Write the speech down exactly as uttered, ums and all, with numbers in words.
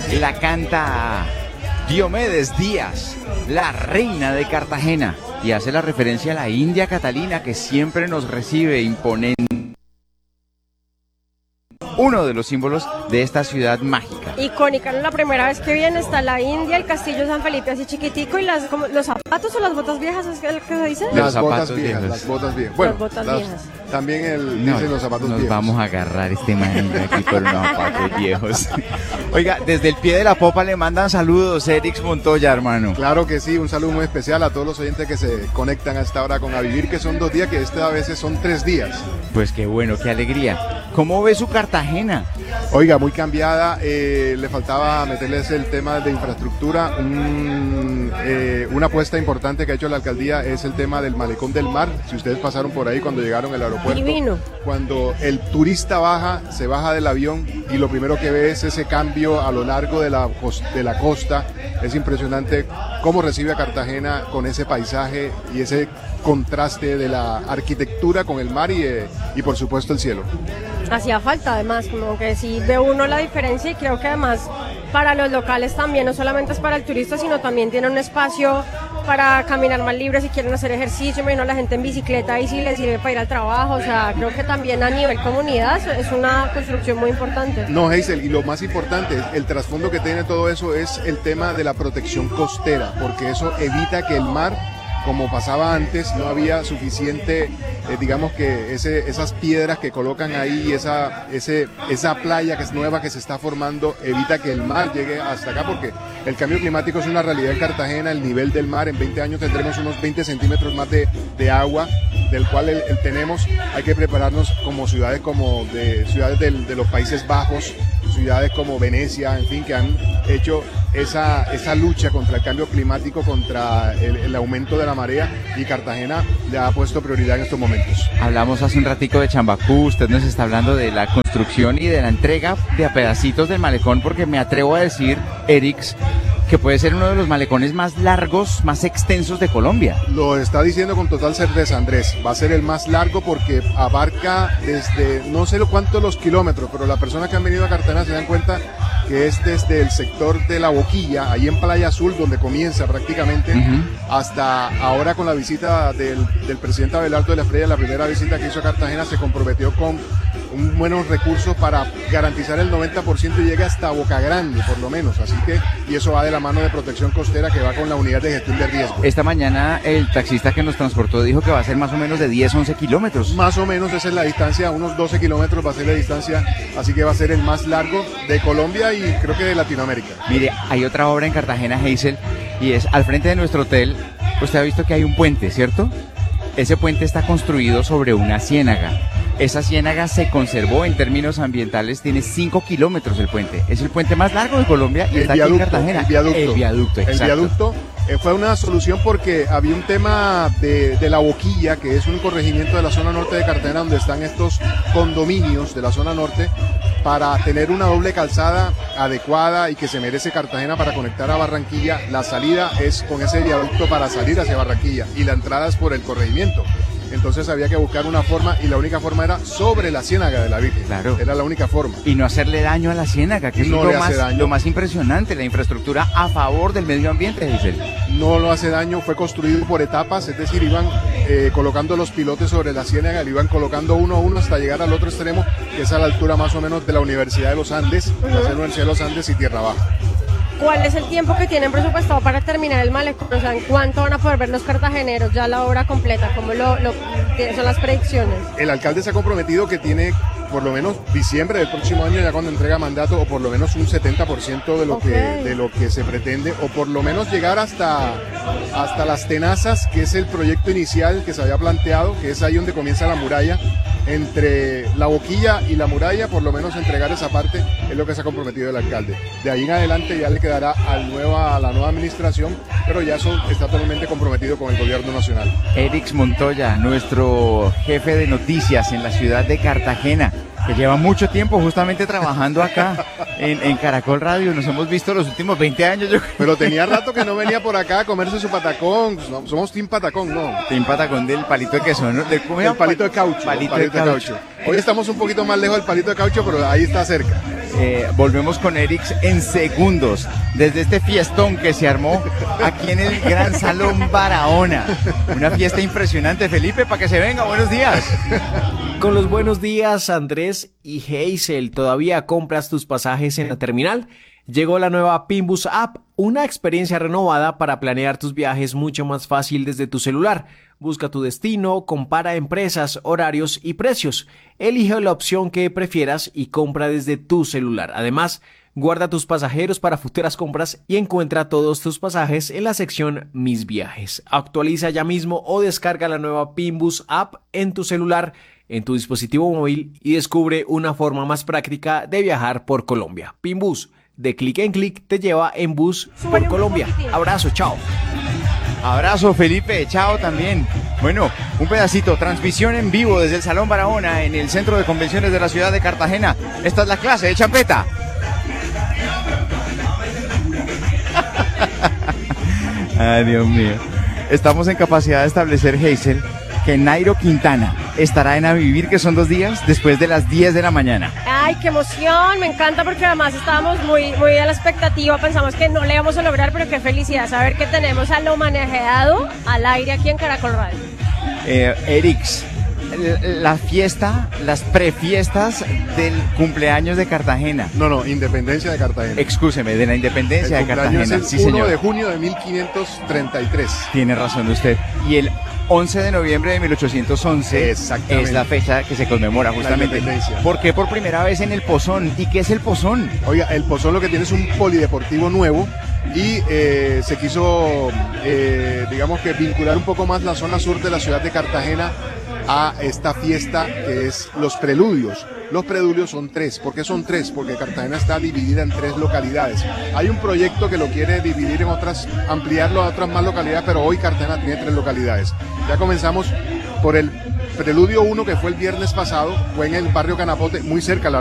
la canta Diomedes Díaz, la reina de Cartagena, y hace la referencia a la India Catalina, que siempre nos recibe imponente. Uno de los símbolos de esta ciudad mágica. Icónica, ¿no? La primera vez que viene está la India, el castillo de San Felipe así chiquitico y las como, los zapatos o las botas viejas, ¿es que se dice? Las Los botas zapatos viejas, viejos. las botas viejas. Bueno, las botas las, viejas. También el, No, dicen los zapatos nos viejos. vamos a agarrar este man aquí por unos zapatos viejos. Oiga, desde el pie de la popa le mandan saludos, Erix Montoya, hermano. Claro que sí, un saludo muy especial a todos los oyentes que se conectan a esta hora con A Vivir, que son dos días, que este a veces son tres días. Pues qué bueno, qué alegría. ¿Cómo ve su Cartagena? Oiga, muy cambiada, eh, le faltaba meterles el tema de infraestructura. Un, eh, una apuesta importante que ha hecho la alcaldía es el tema del Malecón del Mar. Si ustedes pasaron por ahí cuando llegaron al aeropuerto, Divino. cuando el turista baja, se baja del avión y lo primero que ve es ese cambio a lo largo de la, de la costa. Es impresionante cómo recibe a Cartagena con ese paisaje y ese contraste de la arquitectura con el mar y, eh, y por supuesto el cielo. Hacía falta además, como que sí ve uno la diferencia y creo que además para los locales también, no solamente es para el turista, sino también tiene un espacio para caminar más libre si quieren hacer ejercicio, me imagino la gente en bicicleta y si les sirve para ir al trabajo, o sea, creo que también a nivel comunidad es una construcción muy importante. No, Hazel, y lo más importante, el trasfondo que tiene todo eso es el tema de la protección costera, porque eso evita que el mar, como pasaba antes, no había suficiente, eh, digamos que ese, esas piedras que colocan ahí, esa, ese, esa playa que es nueva que se está formando, evita que el mar llegue hasta acá, porque el cambio climático es una realidad en Cartagena. El nivel del mar en veinte años tendremos unos veinte centímetros más de, de agua, del cual el, el tenemos. Hay que prepararnos como ciudades como de ciudades del, de los Países Bajos, ciudades como Venecia, en fin, que han hecho esa, esa lucha contra el cambio climático, contra el, el aumento de la marea, y Cartagena le ha puesto prioridad en estos momentos. Hablamos hace un ratico de Chambacú, usted nos está hablando de la construcción y de la entrega de a pedacitos del malecón, porque me atrevo a decir, Erix, que puede ser uno de los malecones más largos, más extensos de Colombia. Lo está diciendo con total certeza, Andrés. Va a ser el más largo porque abarca desde, no sé cuántos los kilómetros, pero las personas que han venido a Cartagena se dan cuenta que es desde el sector de La Boquilla, ahí en Playa Azul, donde comienza prácticamente, uh-huh, hasta ahora con la visita del, del presidente Abelardo de la Espriella, la primera visita que hizo a Cartagena, se comprometió con un buenos recursos para garantizar el noventa por ciento y llegue hasta Boca Grande, por lo menos. Así que, y eso va de la mano de protección costera, que va con la unidad de gestión de riesgo. Esta mañana el taxista que nos transportó dijo que va a ser más o menos de diez, once kilómetros. Más o menos esa es la distancia, unos doce kilómetros va a ser la distancia, así que va a ser el más largo de Colombia y creo que de Latinoamérica. Mire, hay otra obra en Cartagena, Hazel, y es al frente de nuestro hotel. Usted ha visto que hay un puente, ¿cierto? Ese puente está construido sobre una ciénaga. Esa ciénaga se conservó en términos ambientales, tiene cinco kilómetros el puente. Es el puente más largo de Colombia y el está viaducto, aquí en Cartagena. El viaducto. El viaducto, exacto. El viaducto eh, fue una solución porque había un tema de, de La Boquilla, que es un corregimiento de la zona norte de Cartagena, donde están estos condominios de la zona norte, para tener una doble calzada adecuada y que se merece Cartagena para conectar a Barranquilla. La salida es con ese viaducto para salir hacia Barranquilla y la entrada es por el corregimiento. Entonces había que buscar una forma y la única forma era sobre la ciénaga de la Virgen. Claro. Era la única forma. Y no hacerle daño a la ciénaga, que es no lo, le más, hace daño. lo más impresionante, la infraestructura a favor del medio ambiente, dice él. No lo hace daño, fue construido por etapas, es decir, iban eh, colocando los pilotes sobre la ciénaga, le iban colocando uno a uno hasta llegar al otro extremo, que es a la altura más o menos de la Universidad de los Andes, uh-huh, la Universidad de los Andes y Tierra Baja. ¿Cuál es el tiempo que tienen presupuestado para terminar el malecón? O sea, ¿en cuánto van a poder ver los cartageneros ya la obra completa? ¿Cómo lo, lo son las predicciones? El alcalde se ha comprometido que tiene por lo menos diciembre del próximo año, ya cuando entrega mandato, o por lo menos un setenta por ciento de lo okay. que de lo que se pretende, o por lo menos llegar hasta, hasta las tenazas, que es el proyecto inicial que se había planteado, que es ahí donde comienza la muralla. Entre La Boquilla y la muralla, por lo menos entregar esa parte es lo que se ha comprometido el alcalde. De ahí en adelante ya le quedará al nueva, a la nueva administración, pero ya eso está totalmente comprometido con el gobierno nacional. Erix Montoya, nuestro jefe de noticias en la ciudad de Cartagena, que lleva mucho tiempo justamente trabajando acá en, en Caracol Radio. Nos hemos visto los últimos veinte años. Yo... Pero tenía rato que no venía por acá a comerse su patacón. No, somos Team Patacón, ¿no? Team Patacón del palito de queso, ¿no? ¿De el palito de caucho. Palito, palito de, de caucho. caucho. Hoy estamos un poquito más lejos del palito de caucho, pero ahí está cerca. Eh, volvemos con Erix en segundos, desde este fiestón que se armó aquí en el Gran Salón Barahona. Una fiesta impresionante, Felipe, para que se venga. Buenos días. Con los buenos días, Andrés y Hazel. ¿Todavía compras tus pasajes en la terminal? Llegó la nueva Pinbus App, una experiencia renovada para planear tus viajes mucho más fácil desde tu celular. Busca tu destino, compara empresas, horarios y precios. Elige la opción que prefieras y compra desde tu celular. Además, guarda tus pasajeros para futuras compras y encuentra todos tus pasajes en la sección Mis Viajes. Actualiza ya mismo o descarga la nueva Pinbus App en tu celular, en tu dispositivo móvil y descubre una forma más práctica de viajar por Colombia. Pinbus, de clic en clic te lleva en bus por Colombia. Abrazo, chao. Abrazo, Felipe, chao también. Bueno, un pedacito, transmisión en vivo desde el Salón Barahona en el Centro de Convenciones de la ciudad de Cartagena. Esta es la clase de champeta. Ay, Dios mío. Estamos en capacidad de establecer, Hazel, que Nairo Quintana estará en A Vivir, que son dos días, después de las diez de la mañana. Ay, qué emoción, me encanta porque además estábamos muy, muy a la expectativa, pensamos que no le íbamos a lograr, pero qué felicidad saber que tenemos a lo manejado al aire aquí en Caracol Radio. Eh, Erix, la fiesta, las prefiestas del cumpleaños de Cartagena. No, no, Independencia de Cartagena. Excúseme, de la Independencia el de Cartagena. Es el sí, uno señor. de junio de mil quinientos treinta y tres. Tiene razón usted. Y el once de noviembre de mil ochocientos once es la fecha que se conmemora justamente. ¿Por qué por primera vez en el Pozón? ¿Y qué es el Pozón? Oiga, el Pozón lo que tiene es un polideportivo nuevo y eh, se quiso, eh, digamos que vincular un poco más la zona sur de la ciudad de Cartagena a esta fiesta que es los preludios. Los preludios son tres. ¿Por qué son tres? Porque Cartagena está dividida en tres localidades. Hay un proyecto que lo quiere dividir en otras, ampliarlo a otras más localidades, pero hoy Cartagena tiene tres localidades. Ya comenzamos por el preludio uno, que fue el viernes pasado, fue en el barrio Canapote, muy cerca, la